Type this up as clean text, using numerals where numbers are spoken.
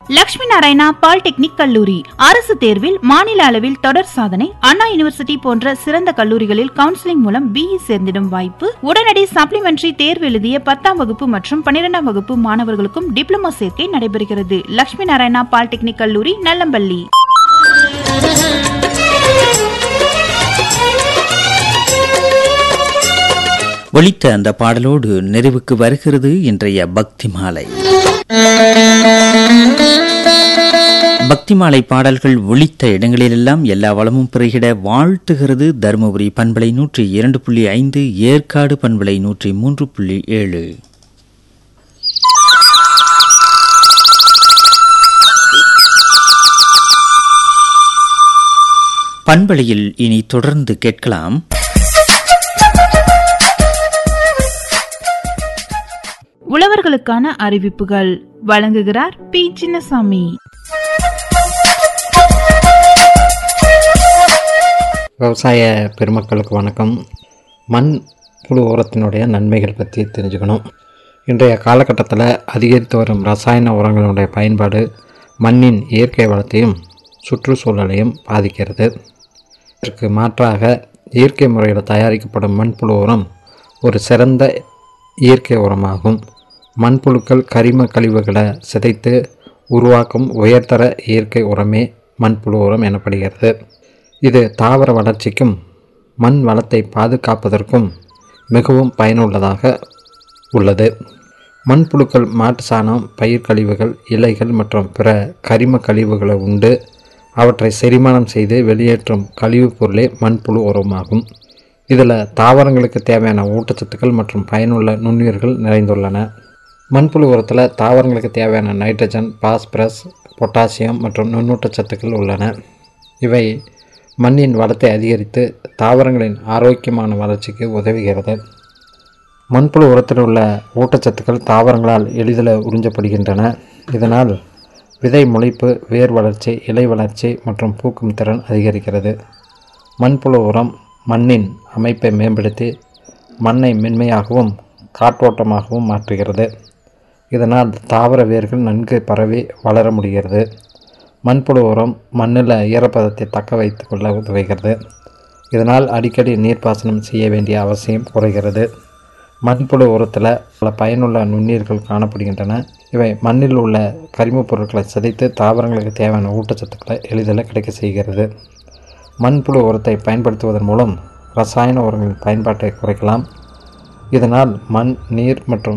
Lakshmi Narayana polytechnic கல்லூரி அரசு தேர்வில் மாநில அளவில் தொடர் சாதனை, அண்ணா யூனிவர்சிட்டி போன்ற சிறந்த கல்லூரிகளில் கவுன்சிலிங் மூலம் BE சேர்ந்திடும் வாய்ப்பு. உடனடி சப்ளிமெண்டரி தேர்வு எழுதிய 10ஆம் வகுப்பு மற்றும் 12ஆம் வகுப்பு மாணவர்களுக்கும் டிப்ளமோ சேர்க்கை நடைபெறுகிறது. லட்சுமி நாராயணா பாலிடெக்னிக் கல்லூரி, நல்லம்பள்ளி. ஒலித்த அந்த பாடலோடு நிறைவுக்கு வருகிறது இன்றைய பக்தி மாலை. பக்தி மாலை பாடல்கள் ஒலித்த இடங்களிலெல்லாம் எல்லா வளமும் பெருகிட வாழ்த்துகிறது தருமபுரி பண்பலை 102.5, ஏற்காடு பண்பலை 103.7. பண்பலையில் இனி தொடர்ந்து கேட்கலாம் உழவர்களுக்கான அறிவிப்புகள். வழங்குகிறார் P. சின்னசாமி. விவசாய பெருமக்களுக்கு வணக்கம். மண் புழு உரத்தினுடைய நன்மைகள் பற்றி தெரிஞ்சுக்கணும். இன்றைய காலகட்டத்தில் அதிகரித்து வரும் ரசாயன உரங்களுடைய பயன்பாடு மண்ணின் இயற்கை வளத்தையும் சுற்றுச்சூழலையும் பாதிக்கிறது. இதற்கு மாற்றாக இயற்கை முறையில் தயாரிக்கப்படும் மண்புழு உரம் ஒரு சிறந்த இயற்கை உரமாகும். மண்புழுக்கள் கரிம கழிவுகளை சிதைத்து உருவாக்கும் உயர்தர இயற்கை உரமே மண்புழு உரம் எனப்படுகிறது. இது தாவர வளர்ச்சிக்கும் மண் வளத்தை பாதுகாப்பதற்கும் மிகவும் பயனுள்ளதாக உள்ளது. மண்புழுக்கள் மாட்டு சாணம், பயிர் கழிவுகள், இலைகள் மற்றும் பிற கரிம கழிவுகளை உண்டு அவற்றை செரிமானம் செய்து வெளியேற்றும் கழிவுப் பொருளே மண்புழு உரமாகும். இதில் தாவரங்களுக்கு தேவையான ஊட்டச்சத்துக்கள் மற்றும் பயனுள்ள நுண்ணுயிர்கள் நிறைந்துள்ளன. மண்புழு உரத்தில் தாவரங்களுக்கு தேவையான நைட்ரஜன், பாஸ்பரஸ், பொட்டாசியம் மற்றும் நுண்ணூட்டச்சத்துக்கள் உள்ளன. இவை மண்ணின் வளத்தை அதிகரித்து தாவரங்களின் ஆரோக்கியமான வளர்ச்சிக்கு உதவுகிறது. மண்புழு உரத்தில் உள்ள ஊட்டச்சத்துக்கள் தாவரங்களால் எளிதில் உறிஞ்சப்படுகின்றன. இதனால் விதை முளைப்பு, வேர் வளர்ச்சி, இலை வளர்ச்சி மற்றும் பூக்கும் திறன் அதிகரிக்கிறது. மண்புழு உரம் மண்ணின் அமைப்பை மேம்படுத்தி மண்ணை மென்மையாகவும் காற்றோட்டமாகவும் மாற்றுகிறது. இதனால் தாவர வேர்கள் நன்கு பரவி வளர முடிகிறது. மண்புழு உரம் மண்ணில் ஈரப்பதத்தை தக்க வைத்து கொள்ள உதவுகிறது. இதனால் அடிக்கடி நீர்ப்பாசனம் செய்ய வேண்டிய அவசியம் குறைகிறது. மண்புழு உரத்தில் பல பயனுள்ள நுண்ணீர்கள் காணப்படுகின்றன. இவை மண்ணில் உள்ள கரிமப் பொருட்களை சிதைத்து தாவரங்களுக்கு தேவையான ஊட்டச்சத்துக்களை எளிதில் கிடைக்க செய்கிறது. மண்புழு உரத்தை பயன்படுத்துவதன் மூலம் ரசாயன உரங்களின் பயன்பாட்டை குறைக்கலாம். இதனால் மண், நீர் மற்றும்